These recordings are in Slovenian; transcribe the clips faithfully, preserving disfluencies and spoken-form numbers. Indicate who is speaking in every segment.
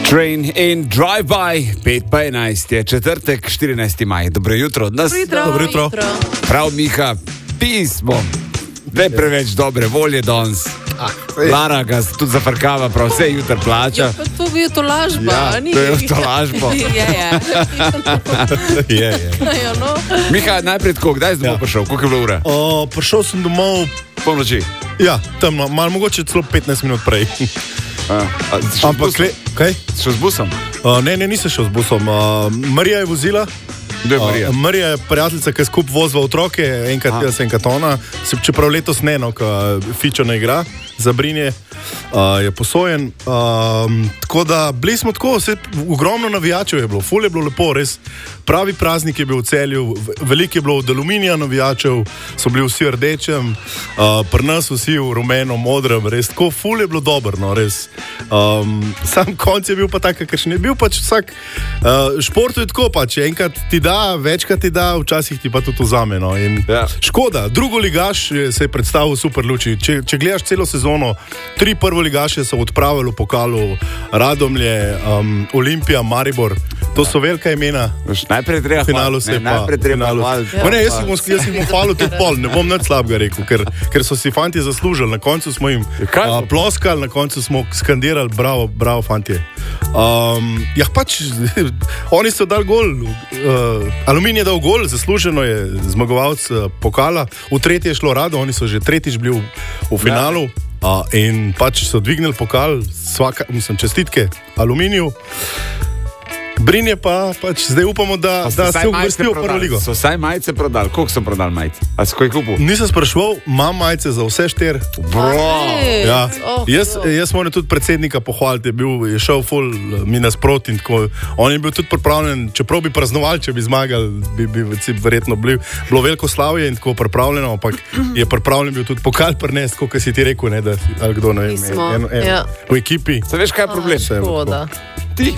Speaker 1: Train in drive-by, pet pa enajst je četrtek, štirinajsti maj. Dobro jutro od nas.
Speaker 2: Dobro jutro.
Speaker 1: Prav, Miha, pismo. Ne preveč dobre volje danes. Lara ga tudi zafrkava, prav vse jutro plača.
Speaker 2: Ja, to je to lažba.
Speaker 1: Ja, to je to lažba.
Speaker 2: je, je.
Speaker 3: Je, je.
Speaker 2: Ja, no.
Speaker 1: Miha, najprej tako, kdaj si domov
Speaker 3: Ja.
Speaker 1: prišel? Koliko je bilo ure?
Speaker 3: O, prišel sem domov,
Speaker 1: Polnoči.
Speaker 3: ja, tam, malo mogoče celo petnajst minut prej.
Speaker 1: A, a, si šel z
Speaker 3: Ampak,
Speaker 1: busom?
Speaker 3: le, kaj?
Speaker 1: Si šel z busom?
Speaker 3: O, ne, ne, nisem šel z busom. O, Marija je vozila.
Speaker 1: Kdo je Marija?
Speaker 3: O, Marija je prijateljica, ki skup vozva otroke, enkrat jaz, enkrat ona. Se- Čeprav letos ne, no, ko Fičo ne igra za Brinje, uh, je posojen. Um, tako da bili smo tako, se, ogromno navijačev je bilo, ful je bilo lepo, res pravi praznik je bil v Celju, v- veliko je bilo od aluminija navijačev, so bili vsi v rdečem, uh, pri nas vsi v rumeno, modrem, res tako, ful je bilo dobro, no, res. Um, sam konc je bil pa tak, kakšen je bil pač vsak. Uh, športu je tako pač, enkrat ti da, večkrat ti da, včasih ti pa tudi vzame. No, in
Speaker 1: Ja.
Speaker 3: škoda, drugoligaš je- se je predstavil super luči. Če, če gledaš celo sezono, tri prvoligaše so odpravili v pokalu, Radomlje, um, Olimpija, Maribor, to so velika imena.
Speaker 1: Veš, najprej treba
Speaker 3: Finalu
Speaker 1: hvaliti,
Speaker 3: se
Speaker 1: ne,
Speaker 3: je pa.
Speaker 1: najprej treba
Speaker 3: finalu-
Speaker 1: hvaliti.
Speaker 3: Ma ne, jaz jih bom, jaz jih bom hvalil tudi pol, ne bom nič slabega rekel, ker, ker so si fanti zaslužili. Na koncu smo jim
Speaker 1: kaj
Speaker 3: a,
Speaker 1: so?
Speaker 3: ploskali, na koncu smo skandirali, bravo, bravo fantje. Um, ja, pač, oni so dali gol, uh, Aluminij je dal gol, zasluženo je zmagovalec uh, pokala, v tretje je šlo rado, oni so že tretjič bili v, v finalu. Uh, in pač so dvignili pokal, svaka, mislim, čestitke Aluminiju. Brinje pa pač zdaj upamo, da,
Speaker 1: Pa so
Speaker 3: da
Speaker 1: vsaj
Speaker 3: se
Speaker 1: majice
Speaker 3: uvrstijo v prvo
Speaker 1: prodali.
Speaker 3: ligo.
Speaker 1: So vsaj majice prodali. Koliko so prodali majice? A si kaj kupil?
Speaker 3: Nisem spraševal, imam majice za vse štiri.
Speaker 1: Bro!
Speaker 2: Ej,
Speaker 3: Ja.
Speaker 2: oh,
Speaker 3: Jaz,
Speaker 2: oh.
Speaker 3: jaz moram tudi predsednika pohvaliti, je, bil, je šel ful mi nasproti in tako. On je bil tudi pripravljen, čeprav bi praznovali, če bi zmagali, bi, bi verjetno bili, bilo veliko slavje in tako pripravljeno, ampak je pripravljen bil tudi pokal prinesti, kot si ti rekel, ne, da ali kdo ne vem,
Speaker 2: Nismo,
Speaker 3: en, en,
Speaker 2: ja.
Speaker 3: v ekipi.
Speaker 1: Se veš, kaj je problem?
Speaker 3: Vse je bilo
Speaker 2: Škoda.
Speaker 1: Ti,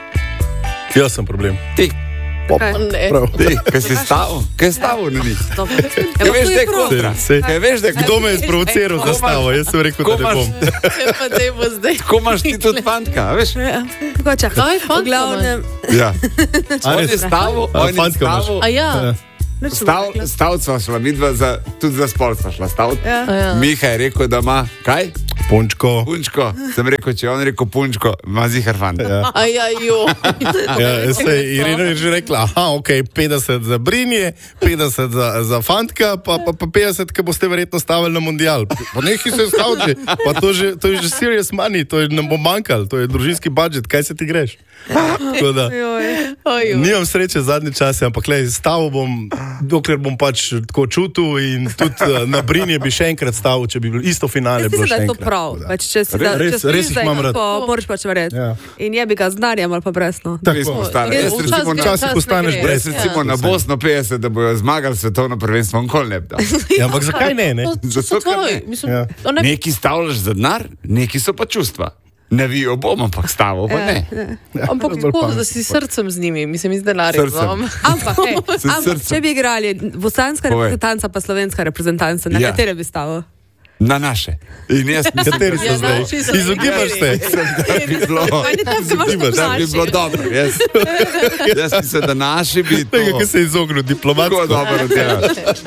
Speaker 3: Jaz sem problem.
Speaker 1: ti,
Speaker 3: Pop,
Speaker 2: Kaj? Ne.
Speaker 3: prav.
Speaker 1: ti, kaj si stavil? Kaj je stavil na njih?
Speaker 2: Stop.
Speaker 1: Kaj veš, da je kontra?
Speaker 3: Sej,
Speaker 1: Kaj veš, da je
Speaker 3: kdo me je sprovociral za stavo? Jaz sem rekel, da
Speaker 1: Ko
Speaker 3: ne
Speaker 1: imaš-
Speaker 3: bom.
Speaker 2: Ja, pa daj bo zdaj.
Speaker 1: Ko imaš ti tudi fantka, a veš?
Speaker 4: Mogoče.
Speaker 2: Kaj, fant,
Speaker 4: V glavnem,
Speaker 1: Ja.
Speaker 3: A
Speaker 1: On
Speaker 3: res?
Speaker 1: je stavil,
Speaker 3: A,
Speaker 1: on je
Speaker 3: fantka imaš?
Speaker 1: stavil.
Speaker 2: A ja.
Speaker 3: Ja.
Speaker 1: Stav, stav sva šla, midva za, tudi za spol sva šla staviti.
Speaker 4: Ja.
Speaker 2: A ja.
Speaker 1: Miha je rekel, da ima, kaj?
Speaker 3: Punčko.
Speaker 1: Punčko. Sem rekel, če je on rekel punčko, ima zihar fant.
Speaker 3: Ja.
Speaker 2: A ja, jo.
Speaker 3: Ja, se, Irina je že rekla, aha, ok, petdeset za Brinje, petdeset za, za fantka, pa, pa, pa petdeset, ki boste verjetno stavili na mundial. Pa nekaj se stavlja, pa to, že, to je že serious money, to je, nam bo manjkalo, to je družinski budžet, kaj se ti greš? Tako da,
Speaker 2: Oj, jo.
Speaker 3: nimam sreče zadnje čase, ampak le, stavil bom, dokler bom pač tako čutil in tudi eh, na Brinje bi še enkrat stavil, če bi bilo isto finale. bilo
Speaker 4: mislim, da
Speaker 3: še
Speaker 4: je to
Speaker 3: enkrat.
Speaker 4: prav.
Speaker 3: Tako da.
Speaker 4: Pač, če si
Speaker 3: Res-
Speaker 4: da,
Speaker 3: res-
Speaker 4: če si
Speaker 3: res jih
Speaker 4: zdaj,
Speaker 3: imam rad.
Speaker 4: Pa, moraš pač verjeti.
Speaker 3: Ja.
Speaker 4: In je bi ga z denarjem ali pa brez. No.
Speaker 1: Mi smo stari.
Speaker 2: Jaz
Speaker 1: Jaz
Speaker 2: včasih
Speaker 1: recimo
Speaker 2: gre,
Speaker 1: na,
Speaker 3: včasih
Speaker 2: čas
Speaker 3: postaneš
Speaker 2: ne gre.
Speaker 3: brez
Speaker 1: jaz recimo na Bosno petdeset, da bojo zmagali svetovno prvenstvo, nikoli ne bi dal.
Speaker 3: Ja, ampak zakaj ne? ne?
Speaker 2: To- to so
Speaker 1: Zato, ker
Speaker 2: tvoji.
Speaker 1: ne.
Speaker 2: Mislim,
Speaker 3: Ja.
Speaker 2: to ne-
Speaker 1: Neki stavljaš za denar, neki so pa čustva. Ne vijo bom, ampak stavil pa ne.
Speaker 2: Ampak
Speaker 3: bolj
Speaker 2: tako,
Speaker 3: pametno.
Speaker 2: da si srcem z njimi, mislim, z denarjem.
Speaker 1: Srcem.
Speaker 2: no.
Speaker 4: Ampak, hej,
Speaker 1: S
Speaker 4: ampak
Speaker 1: srcem.
Speaker 4: če bi igrali bosanska
Speaker 1: Povej.
Speaker 4: reprezentanca pa slovenska reprezentanca, na
Speaker 1: Ja.
Speaker 4: katere bi stavil?
Speaker 1: Na naše. In jaz mislim,
Speaker 3: Kateri so
Speaker 2: Ja,
Speaker 3: zdaj?
Speaker 2: naši so
Speaker 3: Izogibaš se.
Speaker 1: da bi bilo,
Speaker 4: Ajde, tam se imaš
Speaker 3: Izogibaš,
Speaker 1: da bi
Speaker 4: naši.
Speaker 1: bilo dobro. Jaz, jaz mislim, da naši bi to
Speaker 3: Tega, ki se je izognil diplomatsko.
Speaker 1: tako dobro oddelali.